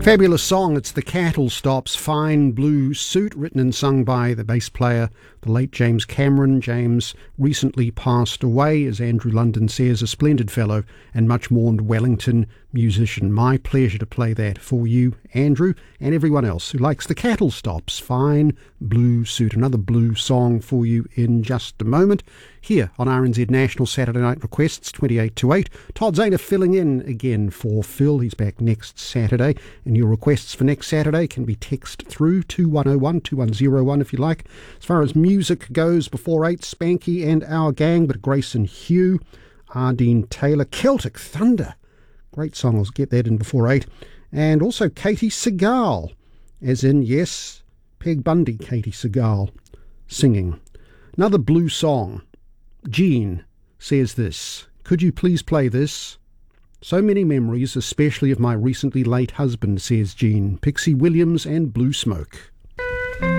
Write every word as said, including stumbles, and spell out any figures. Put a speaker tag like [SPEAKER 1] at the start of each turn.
[SPEAKER 1] Fabulous song. It's the Cattle Stops, Fine Blue Suit, written and sung by the bass player, the late James Cameron. James recently passed away, as Andrew London says, a splendid fellow and much mourned Wellington musician. My pleasure to play that for you, Andrew, and everyone else who likes the Cattle Stops, Fine Blue Suit. Another blue song for you in just a moment, here on R N Z National Saturday Night Requests, twenty-eight to eight. Todd Zahner filling in again for Phil. He's back next Saturday, and your requests for next Saturday can be text through two one oh one, two one oh one if you like. As far as music goes, before eight, Spanky and Our Gang, but Grayson Hugh, Ardeen Taylor, Celtic Thunder, great song, I'll get that in before eight, and also Katie Segal, as in, yes, Peg Bundy, Katie Segal, singing. Another blue song. Jean says this: could you please play this? So many memories, especially of my recently late husband, says Jean. Pixie Williams and Blue Smoke.